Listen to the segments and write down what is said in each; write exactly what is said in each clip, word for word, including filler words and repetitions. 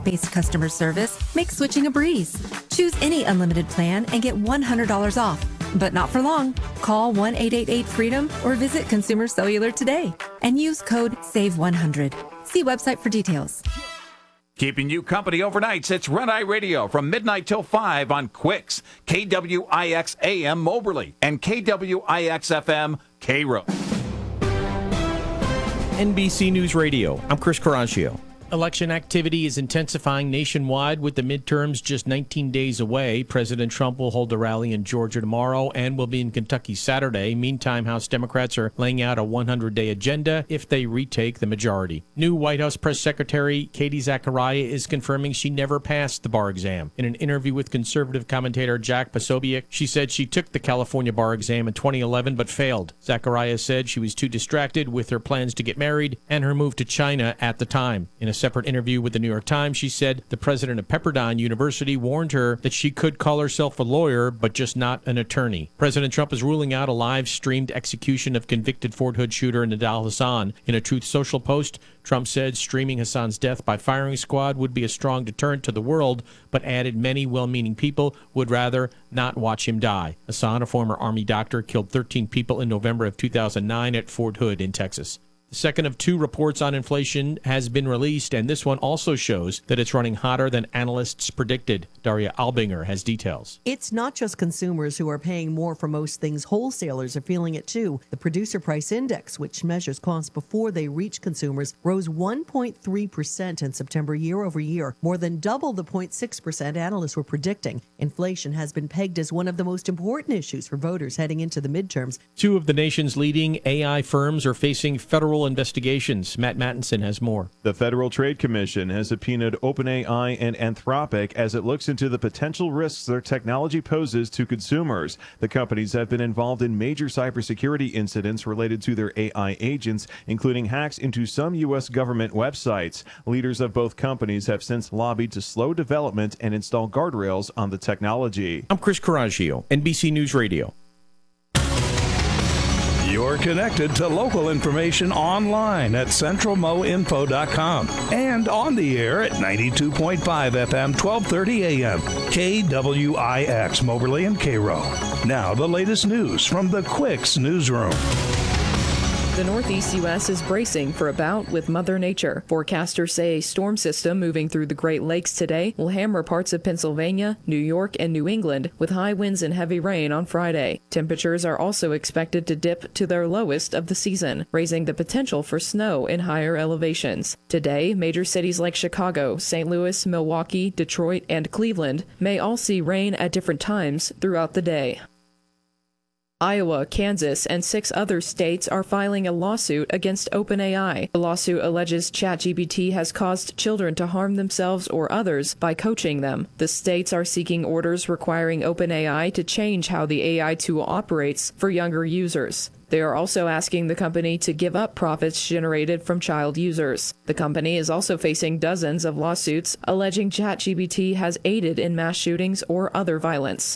fact-based customer service makes switching a breeze. Choose any unlimited plan and get one hundred dollars off. But not for long. Call one eight eight eight freedom or visit Consumer Cellular today and use code save one hundred. See website for details. Keeping you company overnights, it's Red Eye Radio from midnight till five on Quicks, K W I X A M Moberly, and K W I X F M Cairo. N B C News Radio, I'm Chris Caraccio. Election activity is intensifying nationwide with the midterms just nineteen days away. President Trump will hold a rally in Georgia tomorrow and will be in Kentucky Saturday. Meantime, House Democrats are laying out a hundred-day agenda if they retake the majority. New White House Press Secretary Katie Zachariah is confirming she never passed the bar exam. In an interview with conservative commentator Jack Posobiec, she said she took the California bar exam in twenty eleven but failed. Zachariah said she was too distracted with her plans to get married and her move to China at the time. In a separate interview with the New York Times, she said the president of Pepperdine University warned her that she could call herself a lawyer, but just not an attorney. President Trump is ruling out a live-streamed execution of convicted Fort Hood shooter Nidal Hasan. In a Truth Social post, Trump said streaming Hasan's death by firing squad would be a strong deterrent to the world, but added many well-meaning people would rather not watch him die. Hasan, a former Army doctor, killed thirteen people in November of two thousand nine at Fort Hood in Texas. The second of two reports on inflation has been released, and this one also shows that it's running hotter than analysts predicted. Daria Albinger has details. It's not just consumers who are paying more for most things. Wholesalers are feeling it too. The Producer Price Index, which measures costs before they reach consumers, rose one point three percent in September year over year, more than double the zero point six percent analysts were predicting. Inflation has been pegged as one of the most important issues for voters heading into the midterms. Two of the nation's leading A I firms are facing federal investigations. Matt Mattinson has more. The Federal Trade Commission has subpoenaed OpenAI and Anthropic as it looks into the potential risks their technology poses to consumers. The companies have been involved in major cybersecurity incidents related to their A I agents, including hacks into some U S government websites. Leaders of both companies have since lobbied to slow development and install guardrails on the technology. I'm Chris Caraccio, N B C News Radio. You're connected to local information online at central mo info dot com and on the air at ninety-two point five F M, twelve thirty A M, K W I X, Moberly and Cairo. Now the latest news from the Quicks Newsroom. The Northeast U S is bracing for a bout with Mother Nature. Forecasters say a storm system moving through the Great Lakes today will hammer parts of Pennsylvania, New York, and New England with high winds and heavy rain on Friday. Temperatures are also expected to dip to their lowest of the season, raising the potential for snow in higher elevations. Today, major cities like Chicago, Saint Louis, Milwaukee, Detroit, and Cleveland may all see rain at different times throughout the day. Iowa, Kansas, and six other states are filing a lawsuit against OpenAI. The lawsuit alleges ChatGPT has caused children to harm themselves or others by coaching them. The states are seeking orders requiring OpenAI to change how the A I tool operates for younger users. They are also asking the company to give up profits generated from child users. The company is also facing dozens of lawsuits alleging ChatGPT has aided in mass shootings or other violence.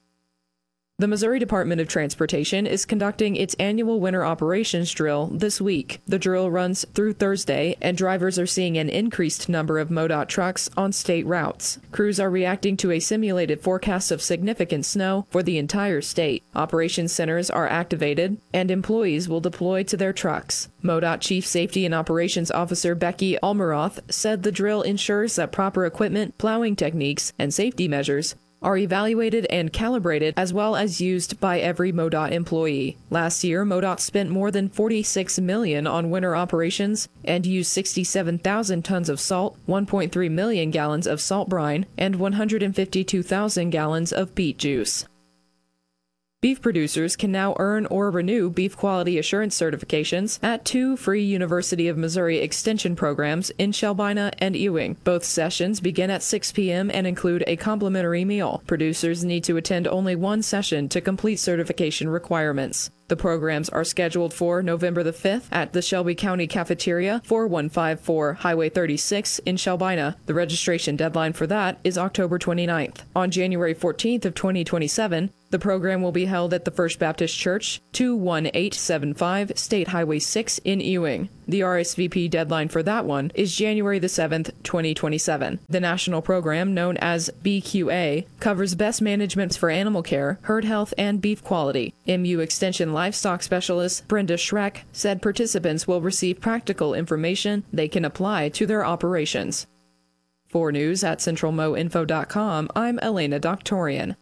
The Missouri Department of Transportation is conducting its annual winter operations drill this week. The drill runs through Thursday, and drivers are seeing an increased number of MoDOT trucks on state routes. Crews are reacting to a simulated forecast of significant snow for the entire state. Operations centers are activated, and employees will deploy to their trucks. MoDOT Chief Safety and Operations Officer Becky Almaroth said the drill ensures that proper equipment, plowing techniques, and safety measures are evaluated and calibrated as well as used by every MoDOT employee. Last year, MoDOT spent more than forty-six million dollars on winter operations and used sixty-seven thousand tons of salt, one point three million gallons of salt brine, and one hundred fifty-two thousand gallons of beet juice. Beef producers can now earn or renew beef quality assurance certifications at two free University of Missouri extension programs in Shelbina and Ewing. Both sessions begin at six p.m. and include a complimentary meal. Producers need to attend only one session to complete certification requirements. The programs are scheduled for November the fifth at the Shelby County Cafeteria, four one five four Highway thirty-six in Shelbina. The registration deadline for that is October twenty-ninth. On January fourteenth of twenty twenty-seven, the program will be held at the First Baptist Church, two one eight seven five State Highway six in Ewing. The R S V P deadline for that one is January the seventh, twenty twenty-seven. The national program, known as B Q A, covers best managements for animal care, herd health, and beef quality. M U Extension Livestock Specialist Brenda Schreck said participants will receive practical information they can apply to their operations. For news at central mo info dot com, I'm Elena Doctorian.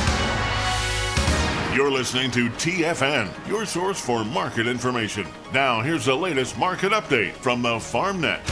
You're listening to T F N, your source for market information. Now, here's the latest market update from the FarmNet.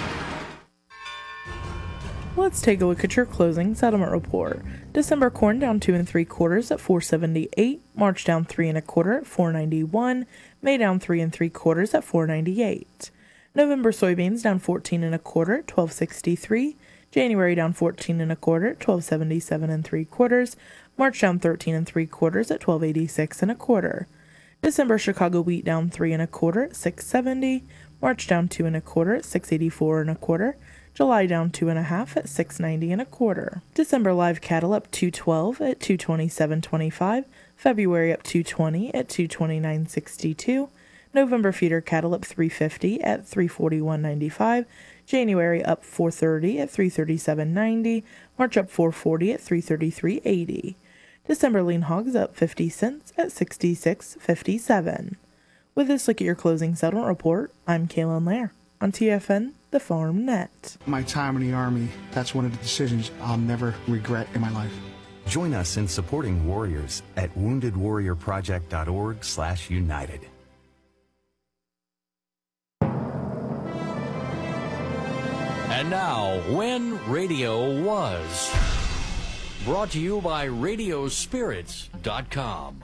Let's take a look at your closing settlement report. December corn down two and three quarters at four seventy-eight. March down three and a quarter at four ninety-one. May down three and three quarters at four ninety-eight. November soybeans down fourteen and a quarter at twelve sixty-three. January down fourteen and a quarter at twelve seventy-seven and three quarters. March down thirteen and three quarters at twelve eighty-six and a quarter. December Chicago wheat down three and a quarter at six seventy. March down two and a quarter at six eighty-four and a quarter. July down two and a half at six ninety and a quarter. December live cattle up two twelve at two twenty-seven twenty-five. February up two twenty at two twenty-nine sixty-two. November feeder cattle up three fifty at three forty-one ninety-five. January up four thirty at three thirty-seven ninety. March up four forty at three thirty-three eighty. December lean hogs up fifty cents at sixty-six fifty-seven. With this look at your closing settlement report, I'm Kaylin Lair on T F N, the Farm Net. My time in the Army, that's one of the decisions I'll never regret in my life. Join us in supporting warriors at wounded warrior project dot org slash united. And now, When Radio Was. Brought to you by radio spirits dot com.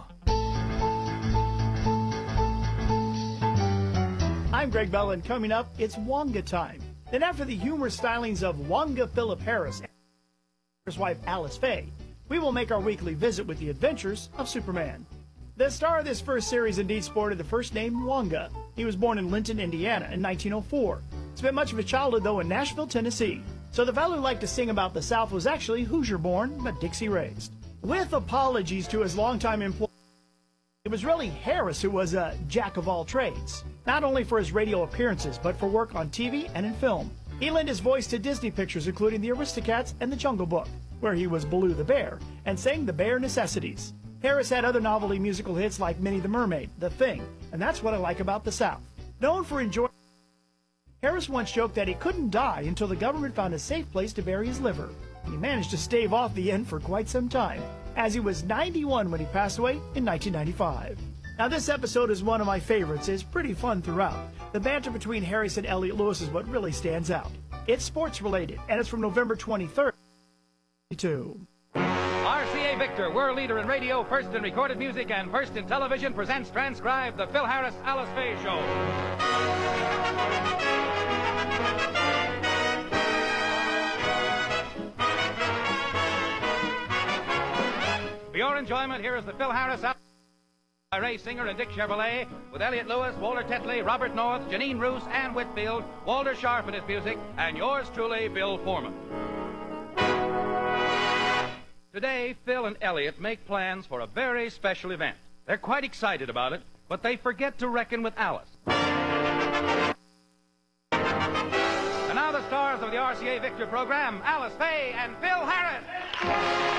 I'm Greg Bell, and coming up, it's Wonga time. Then after the humorous stylings of Wonga Philip Harris and his wife Alice Faye, we will make our weekly visit with the adventures of Superman. The star of this first series indeed sported the first name Wonga. He was born in Linton, Indiana in nineteen oh four. Spent much of his childhood, though, in Nashville, Tennessee. So the fellow who liked to sing about the South was actually Hoosier born, but Dixie raised. With apologies to his longtime employer, it was really Harris who was a jack of all trades. Not only for his radio appearances, but for work on T V and in film. He lent his voice to Disney pictures, including The Aristocats and The Jungle Book, where he was Baloo the Bear, and sang the Bear Necessities. Harris had other novelty musical hits like Minnie the Mermaid, The Thing, and that's what I like about the South. Known for enjoying, Harris once joked that he couldn't die until the government found a safe place to bury his liver. He managed to stave off the end for quite some time, as he was ninety-one when he passed away in nineteen ninety-five. Now this episode is one of my favorites. It's pretty fun throughout. The banter between Harris and Elliot Lewis is what really stands out. It's sports related, and it's from November twenty-third. R C A Victor, world leader in radio, first in recorded music, and first in television, presents transcribed the Phil Harris Alice Faye Show. For your enjoyment, here is the Phil Harris Alice by Ray Singer and Dick Chevrolet, with Elliot Lewis, Walter Tetley, Robert North, Janine Roos, Ann Whitfield, Walter Sharp in his music, and yours truly, Bill Foreman. Today, Phil and Elliot make plans for a very special event. They're quite excited about it, but they forget to reckon with Alice. And now the stars of the R C A Victor program, Alice Faye and Phil Harris.